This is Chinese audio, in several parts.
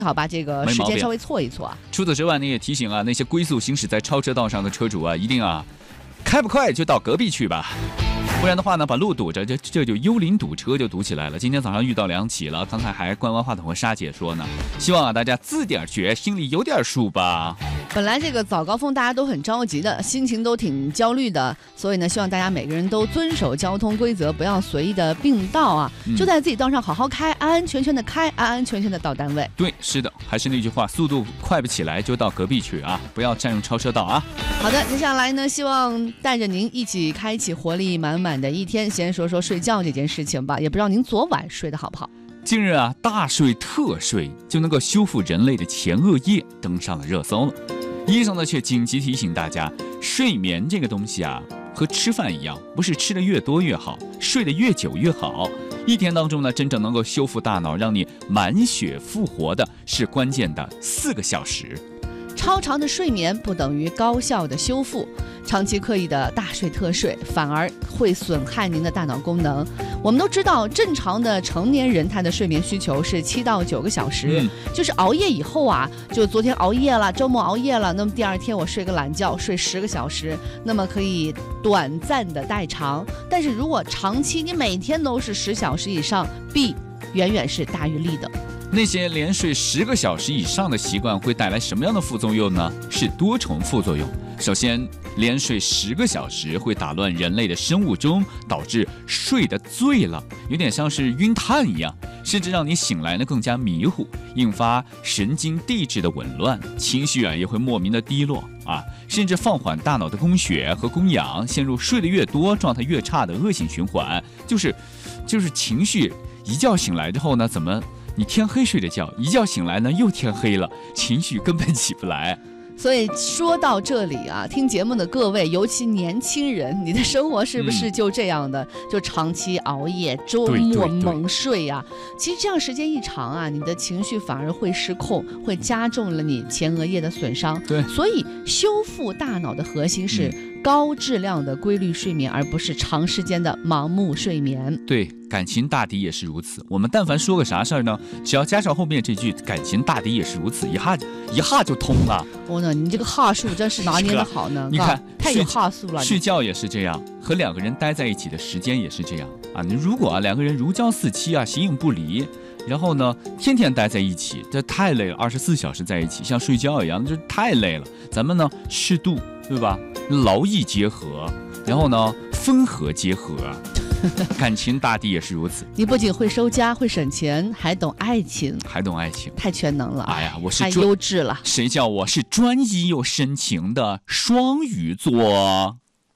好把这个时间稍微错一错啊。 除此之外呢，也提醒啊那些龟速行驶在超车道上的车主啊，一定啊开不快就到隔壁去吧。不然的话呢，把路堵着，这就幽灵堵车就堵起来了。今天早上遇到2起了，刚才还关完话筒和莎姐说呢，希望啊大家自点觉，心里有点数吧。 本来这个早高峰大家都很着急的，心情都挺焦虑的，所以呢，希望大家每个人都遵守交通规则，不要随意的并道啊，就在自己道上好好开，安安全全的开，安安全全的到单位。 对，是的，还是那句话，速度快不起来就到隔壁去啊，不要占用超车道啊。 好的，接下来呢，希望带着您一起开启活力满满的一天。先说说睡觉这件事情吧，也不知道您昨晚睡得好不好。 近日啊，大睡特睡就能够修复人类的前额叶登上了热搜了。医生呢却紧急提醒大家，睡眠这个东西啊，和吃饭一样，不是吃的越多越好，睡得越久越好。一天当中呢，真正能够修复大脑，让你满血复活的是关键的4个小时。 超长的睡眠不等于高效的修复，长期刻意的大睡特睡反而会损害您的大脑功能。我们都知道，正常的成年人他的睡眠需求是7到9个小时，就是熬夜以后啊，就昨天熬夜了，周末熬夜了，那么第二天我睡个懒觉，睡10个小时，那么可以短暂的代偿。但是如果长期你每天都是10小时以上，弊远远是大于利的。 那些连睡10个小时以上的习惯会带来什么样的副作用呢？是多重副作用。首先，连睡10个小时会打乱人类的生物钟，导致睡得醉了，有点像是晕碳一样，甚至让你醒来呢更加迷糊，引发神经递质的紊乱，情绪啊也会莫名的低落啊，甚至放缓大脑的供血和供氧，陷入睡得越多状态越差的恶性循环。就是情绪一觉醒来之后呢，怎么你天黑睡的觉，一觉醒来呢又天黑了，情绪根本起不来。 所以说到这里啊，听节目的各位，尤其年轻人，你的生活是不是就这样的？就长期熬夜，周末猛睡啊？其实这样时间一长啊，你的情绪反而会失控，会加重了你前额叶的损伤。 对， 所以修复大脑的核心是高质量的规律睡眠，而不是长时间的盲目睡眠。 对，感情大抵也是如此。我们但凡说个啥事儿呢，只要加上后面这句“感情大抵也是如此”，一下就通了。 你这个话术真是拿捏的好呢。 你看， 太有话术了。 睡觉也是这样，和2个人待在一起的时间也是这样啊。你如果2个人如胶似漆啊，形影不离，然后呢，天天待在一起，这太累了。24小时在一起，像睡觉一样，这太累了。咱们呢，适度，对吧？劳逸结合，然后呢，分合结合。感情大抵也是如此。 你不仅会收家，会省钱，还懂爱情，太全能了。 哎呀，我是太优质了。 谁叫我是专一又深情的双鱼座？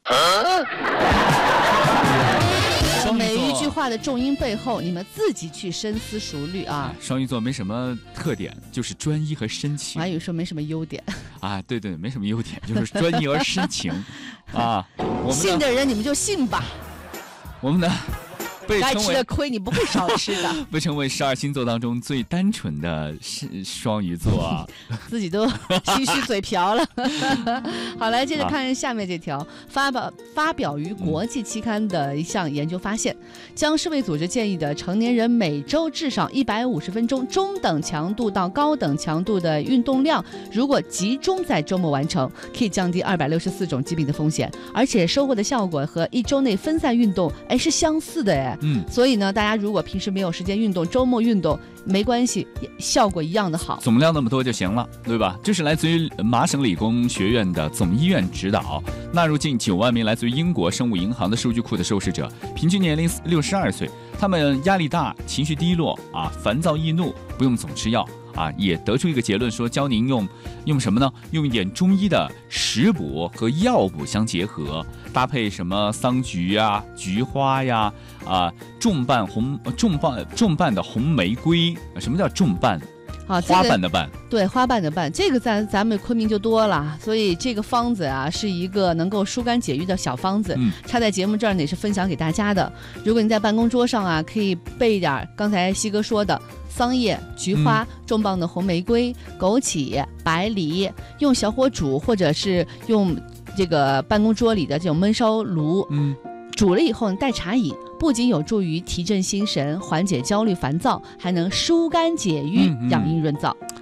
每一句话的重音背后，你们自己去深思熟虑啊。 双鱼座没什么特点，就是专一和深情。 我还以为说没什么优点啊，对，没什么优点，就是专一而深情啊。 信的人你们就信吧。 我们呢， 该吃的亏你不会少吃的。 被称为12星座当中最单纯的双鱼座啊， 自己都嘘嘘嘴瓢了。好，来接着看下面这条，发表于国际期刊的一项研究发现，将世卫组织建议的成年人每周至少150分钟中等强度到高等强度的运动量，如果集中在周末完成，可以降低264种疾病的风险，而且收获的效果和1周内分散运动是相似的。所以呢，大家如果平时没有时间运动，周末运动没关系，效果一样的好， 总量那么多就行了，对吧？这是来自于麻省理工学院的总医院指导，纳入近9万名来自于英国生物银行的数据库的受试者，平均年龄62岁，他们压力大，情绪低落啊，烦躁易怒，不用总吃药啊，也得出一个结论说，教您用什么呢？用一点中医的食补和药补相结合，搭配什么桑菊啊、菊花呀、重瓣的红玫瑰。什么叫重瓣？花瓣的瓣， 对，花瓣的瓣，这个咱们昆明就多了，所以这个方子啊是一个能够疏肝解郁的小方子，插在节目这儿呢也是分享给大家的。如果你在办公桌上啊，可以备一点刚才西哥说的桑叶、菊花、重磅的红玫瑰、枸杞、百里，用小火煮，或者是用这个办公桌里的这种焖烧炉，煮了以后代茶饮，不仅有助于提振心神、缓解焦虑烦躁，还能疏肝解郁、养阴润燥。